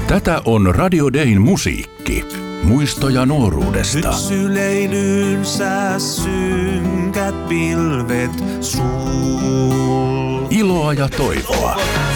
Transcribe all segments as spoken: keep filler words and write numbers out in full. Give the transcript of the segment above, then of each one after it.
Tätä on Radio Dayn musiikki. Muistoja nuoruudesta. Nyt syleilyynsä synkät pilvet sul. Iloa ja toivoa.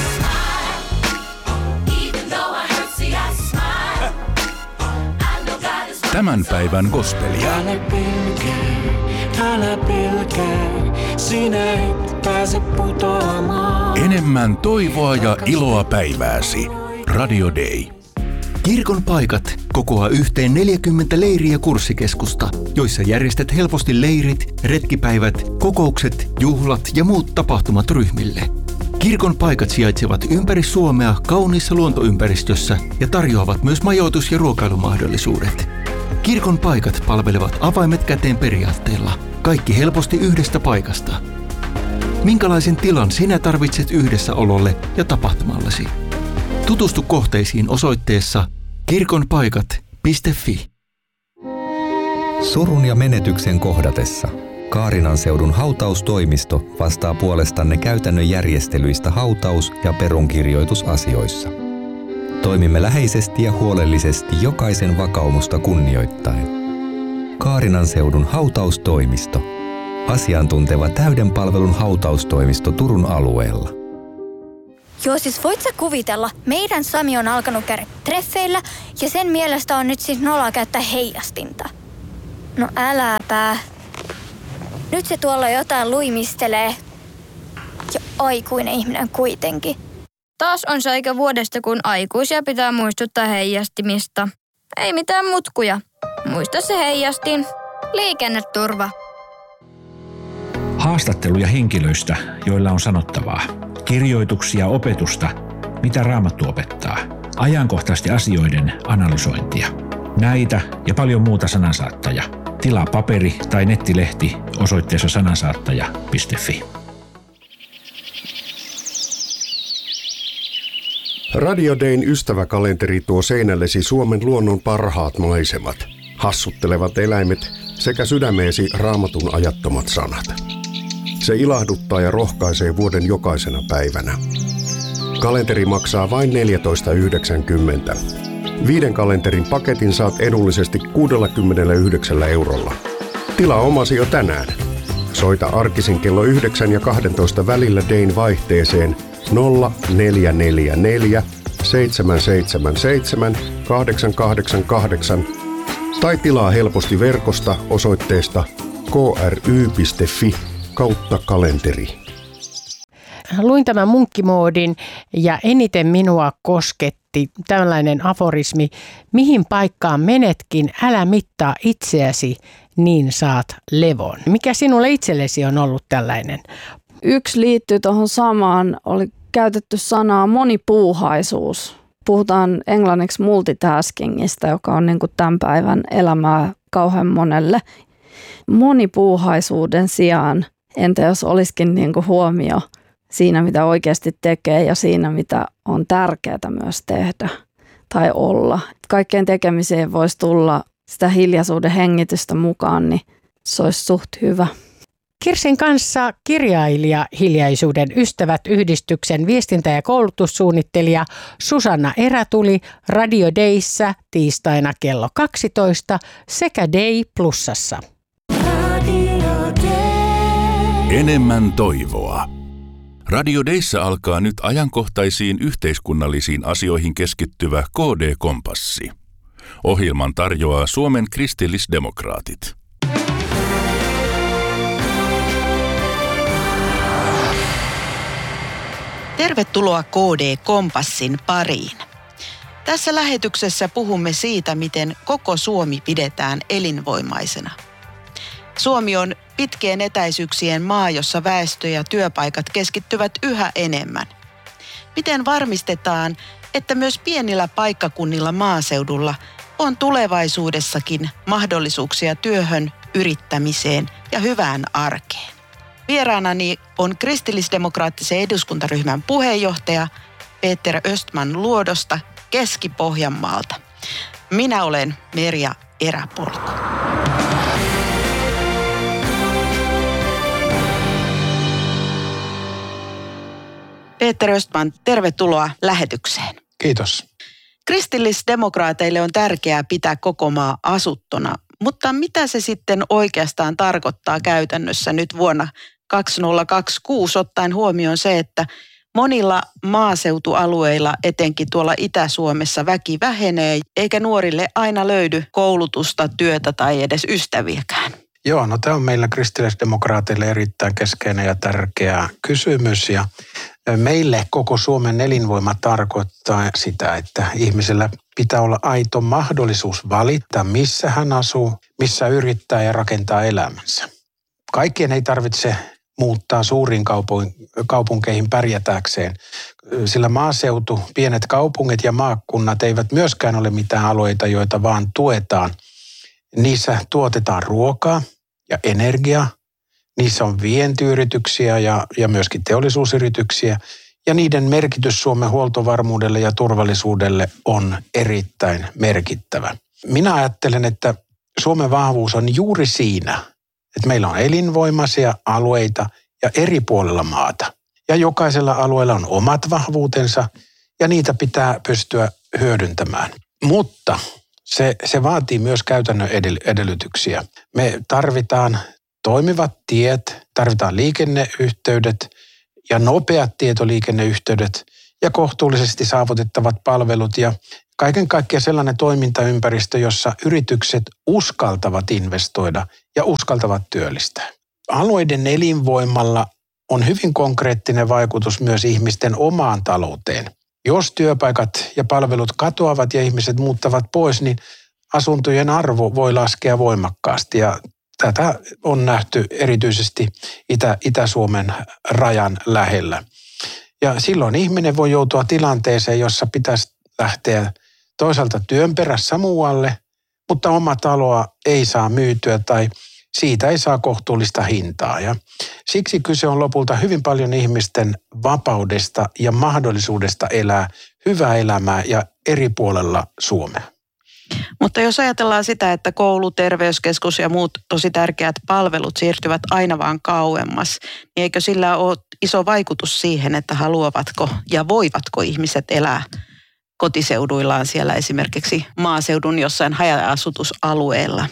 Tämän päivän gospelia. Älä pelkää, älä pelkää, sinä et pääse putoamaan. Enemmän toivoa ja iloa päivääsi. Radio Day. Kirkon paikat kokoaa yhteen neljäkymmentä leiri- ja kurssikeskusta, joissa järjestät helposti leirit, retkipäivät, kokoukset, juhlat ja muut tapahtumat ryhmille. Kirkon paikat sijaitsevat ympäri Suomea kauniissa luontoympäristössä ja tarjoavat myös majoitus- ja ruokailumahdollisuudet. Kirkon paikat palvelevat avaimet käteen periaatteella. Kaikki helposti yhdestä paikasta. Minkälaisen tilan sinä tarvitset yhdessäololle ja tapahtumallesi? Tutustu kohteisiin osoitteessa kirkonpaikat piste fi. Surun ja menetyksen kohdatessa Kaarinan seudun hautaustoimisto vastaa puolestanne käytännön järjestelyistä hautaus- ja perunkirjoitusasioissa. Toimimme läheisesti ja huolellisesti jokaisen vakaumusta kunnioittaen. Kaarinan seudun hautaustoimisto. Asiantunteva täyden palvelun hautaustoimisto Turun alueella. Joo, siis voit sä kuvitella, meidän Sami on alkanut käydä treffeillä ja sen mielestä on nyt siis noloa käyttää heijastinta. No äläpä. Nyt se tuolla jotain luimistelee. Ja aikuinen ihminen kuitenkin. Taas on se aika vuodesta, kun aikuisia pitää muistuttaa heijastimista. Ei mitään mutkuja. Muista se heijastin. Liikenneturva. Haastatteluja henkilöistä, joilla on sanottavaa. Kirjoituksia opetusta, mitä Raamattu opettaa. Ajankohtaisesti asioiden analysointia. Näitä ja paljon muuta Sanansaattaja. Tilaa paperi- tai nettilehti osoitteessa sanansaattaja piste fi. Radio Dayn ystäväkalenteri tuo seinällesi Suomen luonnon parhaat maisemat, hassuttelevat eläimet sekä sydämeesi Raamatun ajattomat sanat. Se ilahduttaa ja rohkaisee vuoden jokaisena päivänä. Kalenteri maksaa vain neljätoista yhdeksänkymmentä. Viiden kalenterin paketin saat edullisesti kuusikymmentäyhdeksän eurolla. Tilaa omasi jo tänään. Soita arkisin kello yhdeksän ja kaksitoista välillä Dayn vaihteeseen nolla neljä neljä neljä seitsemän seitsemän seitsemän kahdeksan kahdeksan kahdeksan tai tilaa helposti verkosta osoitteesta k r y piste fi kautta kalenteri. Luin tämän munkkimoodin ja eniten minua kosketti tällainen aforismi: mihin paikkaan menetkin, älä mittaa itseäsi, niin saat levon. Mikä sinulle itsellesi on ollut tällainen? Yksi liittyy tuohon samaan, oli käytetty sanaa monipuuhaisuus. Puhutaan englanniksi multitaskingista, joka on niin kuin tämän päivän elämää kauhean monelle. Monipuuhaisuuden sijaan, entä jos olisikin niin kuin huomio siinä, mitä oikeasti tekee ja siinä, mitä on tärkeää myös tehdä tai olla. Kaikkeen tekemiseen voisi tulla sitä hiljaisuuden hengitystä mukaan, niin se olisi suht hyvä. Kirsin kanssa kirjailija Hiljaisuuden ystävät -yhdistyksen viestintä- ja koulutussuunnittelija Susanna Erätuli Radio Dayssä tiistaina kello kaksitoista sekä Day Plusassa. Enemmän toivoa. Radio Dayssä alkaa nyt ajankohtaisiin yhteiskunnallisiin asioihin keskittyvä K D-kompassi. Ohjelman tarjoaa Suomen kristillisdemokraatit. Tervetuloa K D-kompassin pariin. Tässä lähetyksessä puhumme siitä, miten koko Suomi pidetään elinvoimaisena. Suomi on pitkien etäisyyksien maa, jossa väestö ja työpaikat keskittyvät yhä enemmän. Miten varmistetaan, että myös pienillä paikkakunnilla maaseudulla on tulevaisuudessakin mahdollisuuksia työhön, yrittämiseen ja hyvään arkeen? Vieraanani on kristillisdemokraattisen eduskuntaryhmän puheenjohtaja Peter Östman Luodosta Keski-Pohjanmaalta. Minä olen Merja Eräpolku. Peter Östman, tervetuloa lähetykseen. Kiitos. Kristillisdemokraateille on tärkeää pitää koko maa asuttuna, mutta mitä se sitten oikeastaan tarkoittaa käytännössä nyt vuonna kaksituhattakaksikymmentäkuusi ottaen huomioon se, että monilla maaseutualueilla, etenkin tuolla Itä-Suomessa, väki vähenee, eikä nuorille aina löydy koulutusta, työtä tai edes ystäviäkään. Joo, no tämä on meillä kristillisdemokraateille erittäin keskeinen ja tärkeä kysymys. Ja meille koko Suomen elinvoima tarkoittaa sitä, että ihmisellä pitää olla aito mahdollisuus valita, missä hän asuu, missä yrittää ja rakentaa elämänsä. Kaikkien ei tarvitse muuttaa suuriin kaupunkeihin pärjätäkseen, sillä maaseutu, pienet kaupungit ja maakunnat eivät myöskään ole mitään alueita, joita vaan tuetaan. Niissä tuotetaan ruokaa ja energiaa, niissä on vientiyrityksiä ja, ja myöskin teollisuusyrityksiä, ja niiden merkitys Suomen huoltovarmuudelle ja turvallisuudelle on erittäin merkittävä. Minä ajattelen, että Suomen vahvuus on juuri siinä, että meillä on elinvoimaisia alueita ja eri puolilla maata. Ja jokaisella alueella on omat vahvuutensa ja niitä pitää pystyä hyödyntämään. Mutta se, se vaatii myös käytännön edellytyksiä. Me tarvitaan toimivat tiet, tarvitaan liikenneyhteydet ja nopeat tietoliikenneyhteydet ja kohtuullisesti saavutettavat palvelut ja kaiken kaikkiaan sellainen toimintaympäristö, jossa yritykset uskaltavat investoida ja uskaltavat työllistää. Alueiden elinvoimalla on hyvin konkreettinen vaikutus myös ihmisten omaan talouteen. Jos työpaikat ja palvelut katoavat ja ihmiset muuttavat pois, niin asuntojen arvo voi laskea voimakkaasti ja tätä on nähty erityisesti Itä, Itä-Suomen rajan lähellä. Ja silloin ihminen voi joutua tilanteeseen, jossa pitäisi lähteä toisaalta työn perässä muualle, mutta oma taloa ei saa myytyä tai siitä ei saa kohtuullista hintaa. Ja siksi kyse on lopulta hyvin paljon ihmisten vapaudesta ja mahdollisuudesta elää hyvää elämää ja eri puolella Suomea. Mutta jos ajatellaan sitä, että koulu, terveyskeskus ja muut tosi tärkeät palvelut siirtyvät aina vaan kauemmas, niin eikö sillä ole iso vaikutus siihen, että haluavatko ja voivatko ihmiset elää kotiseuduillaan siellä esimerkiksi maaseudun jossain haja-asutusalueella?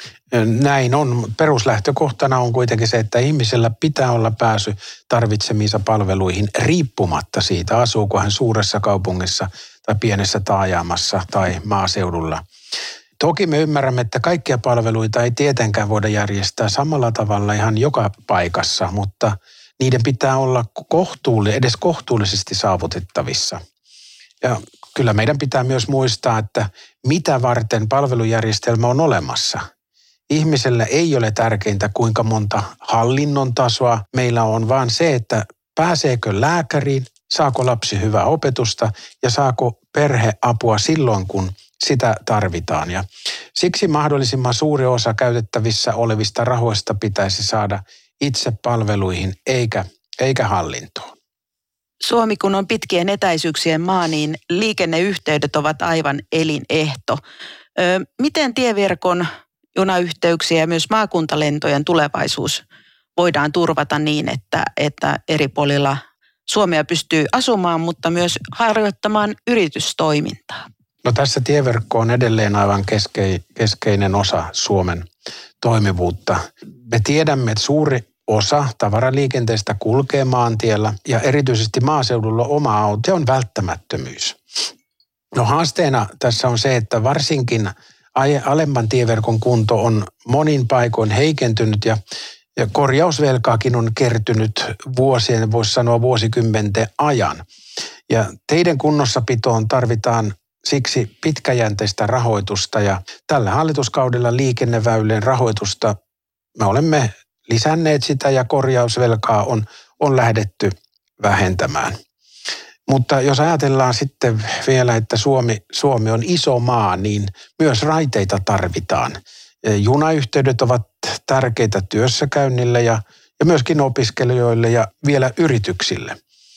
Näin on. Peruslähtökohtana on kuitenkin se, että ihmisellä pitää olla pääsy tarvitsemiinsa palveluihin riippumatta siitä, asuuko hän suuressa kaupungissa tai pienessä taajamassa tai maaseudulla. Toki me ymmärrämme, että kaikkia palveluita ei tietenkään voida järjestää samalla tavalla ihan joka paikassa, mutta niiden pitää olla kohtuulli, edes kohtuullisesti saavutettavissa. Ja kyllä meidän pitää myös muistaa, että mitä varten palvelujärjestelmä on olemassa. Ihmiselle ei ole tärkeintä, kuinka monta hallinnon tasoa meillä on, vaan se, että pääseekö lääkäriin, saako lapsi hyvää opetusta ja saako perhe apua silloin, kun sitä tarvitaan. Ja siksi mahdollisimman suuri osa käytettävissä olevista rahoista pitäisi saada itse palveluihin eikä, eikä hallintoon. Suomi, kun on pitkien etäisyyksien maa, niin liikenneyhteydet ovat aivan elinehto. Ö, miten tieverkon, junayhteyksiä ja myös maakuntalentojen tulevaisuus voidaan turvata niin, että, että eri puolilla Suomea pystyy asumaan, mutta myös harjoittamaan yritystoimintaa? No tässä tieverkko on edelleen aivan keskeinen osa Suomen toimivuutta. Me tiedämme, että suuri osa tavaraliikenteestä kulkee maantiellä ja erityisesti maaseudulla oma auto on välttämättömyys. No haasteena tässä on se, että varsinkin alemman tieverkon kunto on monin paikoin heikentynyt ja, ja korjausvelkaakin on kertynyt vuosien, voisi sanoa vuosikymmenten ajan. Ja teiden kunnossapitoon tarvitaan siksi pitkäjänteistä rahoitusta ja tällä hallituskaudella liikenneväylien rahoitusta me olemme lisänneet sitä ja korjausvelkaa on, on lähdetty vähentämään. Mutta jos ajatellaan sitten vielä, että Suomi, Suomi on iso maa, niin myös raiteita tarvitaan. Junayhteydet ovat tärkeitä työssäkäynnille ja, ja myöskin opiskelijoille ja vielä yrityksille.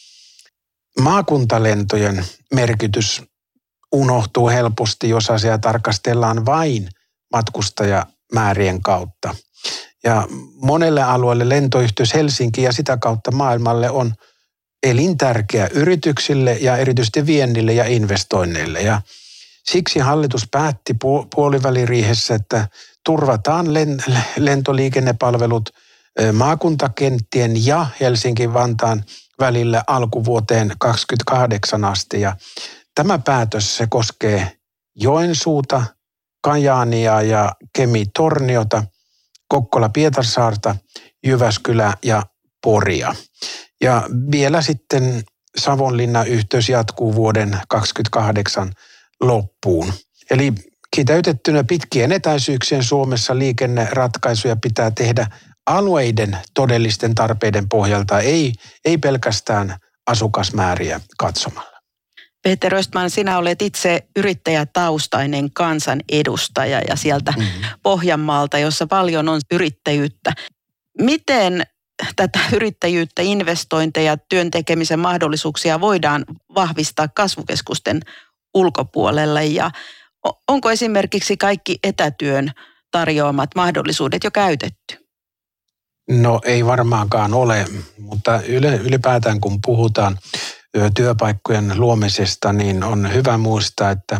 Maakuntalentojen merkitys unohtuu helposti, jos asiaa tarkastellaan vain matkustajamäärien kautta. Ja monelle alueelle lentoyhteys Helsinki ja sitä kautta maailmalle on elintärkeä yrityksille ja erityisesti viennille ja investoinneille. Ja Siksi hallitus päätti puoliväliriihessä, että turvataan lentoliikennepalvelut maakuntakenttien ja Helsinki-Vantaan välillä alkuvuoteen kaksikymmentäkahdeksan asti. Ja tämä päätös se koskee Joensuuta, Kajaania ja Kemi-Torniota, Kokkola-Pietarsaarta, Jyväskylää ja Poria. Ja vielä sitten Savonlinnan yhteys jatkuu vuoden kaksikymmentäkahdeksan loppuun. Eli kiteytettynä pitkien etäisyyksien Suomessa liikenneratkaisuja pitää tehdä alueiden todellisten tarpeiden pohjalta, ei, ei pelkästään asukasmääriä katsomalla. Peter Östman, sinä olet itse yrittäjätaustainen kansanedustaja ja sieltä mm-hmm. Pohjanmaalta, jossa paljon on yrittäjyyttä. Miten tätä yrittäjyyttä, investointeja, työn tekemisen mahdollisuuksia voidaan vahvistaa kasvukeskusten ulkopuolella ja onko esimerkiksi kaikki etätyön tarjoamat mahdollisuudet jo käytetty? No ei varmaankaan ole, mutta ylipäätään kun puhutaan työpaikkojen luomisesta, niin on hyvä muistaa, että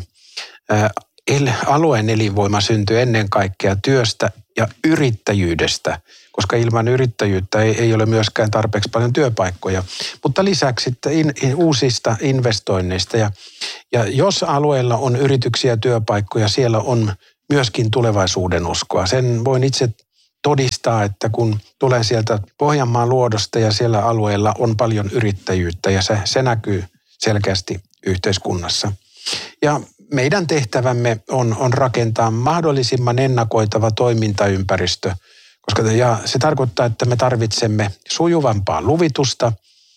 alueen elinvoima syntyy ennen kaikkea työstä ja yrittäjyydestä, koska ilman yrittäjyyttä ei, ei ole myöskään tarpeeksi paljon työpaikkoja. Mutta lisäksi sitten in, in, uusista investoinneista. Ja, ja jos alueella on yrityksiä ja työpaikkoja, siellä on myöskin tulevaisuuden uskoa. Sen voin itse todistaa, että kun tulen sieltä Pohjanmaan luodosta ja siellä alueella on paljon yrittäjyyttä ja se, se näkyy selkeästi yhteiskunnassa. Ja meidän tehtävämme on, on rakentaa mahdollisimman ennakoitava toimintaympäristö, koska ja se tarkoittaa, että me tarvitsemme sujuvampaa luvitusta,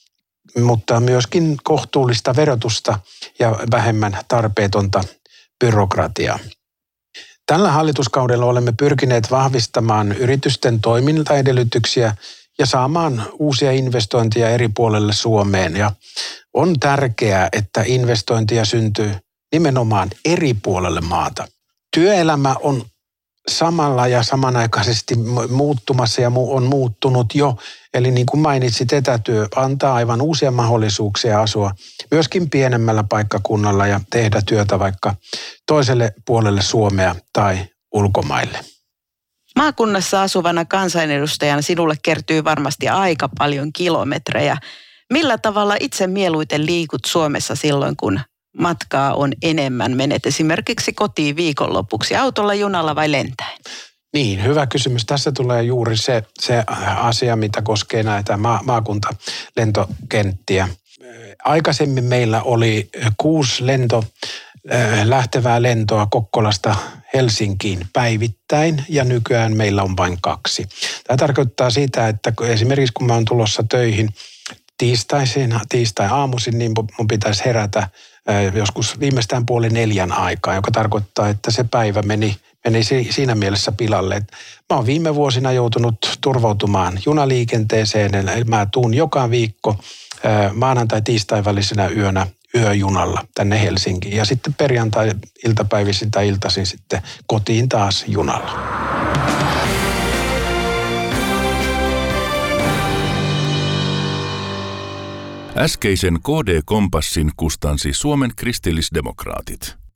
mutta myöskin kohtuullista verotusta ja vähemmän tarpeetonta byrokratiaa. Tällä hallituskaudella olemme pyrkineet vahvistamaan yritysten toimintaedellytyksiä ja saamaan uusia investointeja eri puolelle Suomeen. Ja on tärkeää, että investointeja syntyy nimenomaan eri puolelle maata. Työelämä on samalla ja samanaikaisesti muuttumassa ja on muuttunut jo. Eli niin kuin mainitsit, etätyö antaa aivan uusia mahdollisuuksia asua myöskin pienemmällä paikkakunnalla ja tehdä työtä vaikka toiselle puolelle Suomea tai ulkomaille. Maakunnassa asuvana kansanedustajana sinulle kertyy varmasti aika paljon kilometrejä. Millä tavalla itse mieluiten liikut Suomessa silloin, kun matkaa on enemmän? Menet esimerkiksi kotiin viikonlopuksi autolla, junalla vai lentäen? Niin, hyvä kysymys. Tässä tulee juuri se, se asia, mitä koskee näitä ma- maakuntalentokenttiä. Aikaisemmin meillä oli kuusi lento, lähtevää lentoa Kokkolasta Helsinkiin päivittäin ja nykyään meillä on vain kaksi. Tämä tarkoittaa sitä, että esimerkiksi kun mä oon tulossa töihin tiistaisin, tiistai-aamuisin, niin mun pitäisi herätä joskus viimeistään puoli neljän aikaa, joka tarkoittaa, että se päivä meni, meni siinä mielessä pilalle. Mä oon viime vuosina joutunut turvautumaan junaliikenteeseen, eli mä tuun joka viikko maanantai-tiistai välisenä yönä yöjunalla tänne Helsinkiin ja sitten perjantai-iltapäivisin tai iltaisin sitten kotiin taas junalla. Äskeisen K D-kompassin kustansi Suomen kristillisdemokraatit.